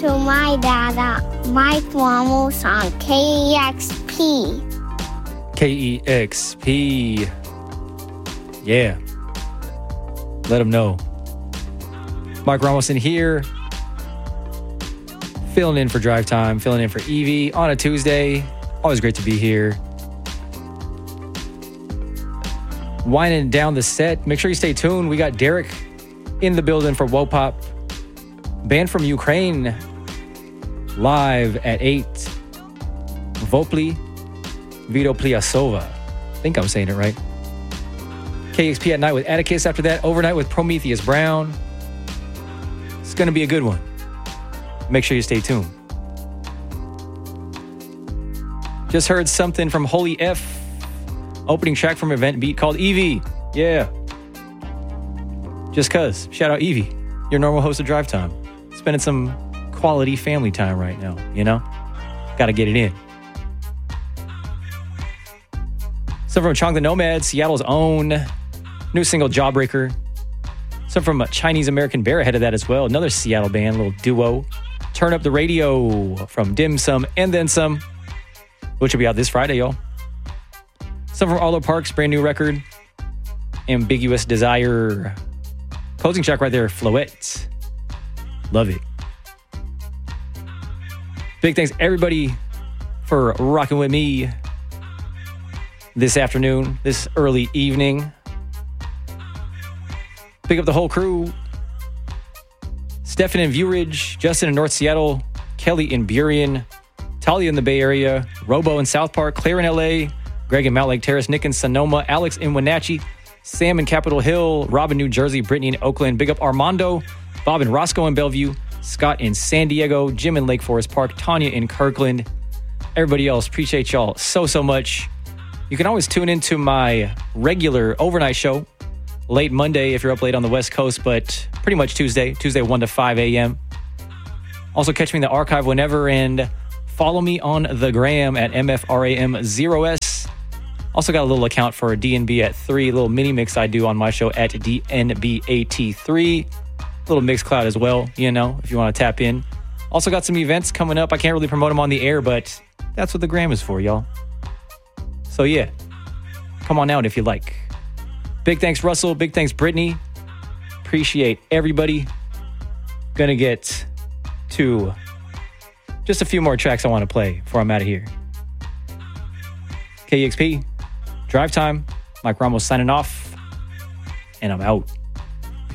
To my dada, Mike Ramos on KEXP. KEXP. Yeah. Let them know. Mike Ramos in here. Filling in for Drive Time, filling in for Evie on a Tuesday. Always great to be here. Winding down the set. Make sure you stay tuned. We got Derek in the building for Wopop. Band from Ukraine. Live at 8. Vopli Vito Pliasova. I think I'm saying it right. KEXP at night with Atticus. After that, overnight with Prometheus Brown. It's going to be a good one. Make sure you stay tuned. Just heard something from Holy F. Opening track from Event Beat called Evie. Yeah. Just cuz. Shout out Evie. Your normal host of Drive Time. Spending some quality family time right now, you know? Gotta get it in. Some from Chong the Nomad, Seattle's own. New single, Jawbreaker. Some from Chinese American Bear ahead of that as well. Another Seattle band, little duo. Turn Up the Radio from Dim Sum and Then Some, which will be out this Friday, y'all. Some from Arlo Parks, brand new record. Ambiguous Desire. Closing track right there, Floette. Love it. Big thanks everybody for rocking with me this afternoon, this early evening. Big up the whole crew. Stefan in Viewridge, Justin in North Seattle, Kelly in Burien, Talia in the Bay Area, Robo in South Park, Claire in LA, Greg in Mount Lake Terrace, Nick in Sonoma, Alex in Wenatchee, Sam in Capitol Hill, Rob in New Jersey, Brittany in Oakland. Big up Armando, Bob and Roscoe in Bellevue, Scott in San Diego, Jim in Lake Forest Park, Tanya in Kirkland. Everybody else, appreciate y'all so much. You can always tune into my regular overnight show, late Monday if you're up late on the West Coast, but pretty much Tuesday 1 to 5 a.m. Also catch me in the archive whenever, and follow me on the gram at MFRAM0S. Also got a little account for DNB at 3, a little mini mix I do on my show at DNBAT3. Little Mixcloud as well, you know, if you want to tap in. Also got some events coming up. I can't really promote them on the air, but that's what the gram is for, y'all. So yeah, come on out if you like. Big thanks, Russell. Big thanks, Brittany. Appreciate everybody. Gonna get to just a few more tracks I want to play before I'm out of here. KEXP, Drive Time. Mike Ramos signing off, and I'm out.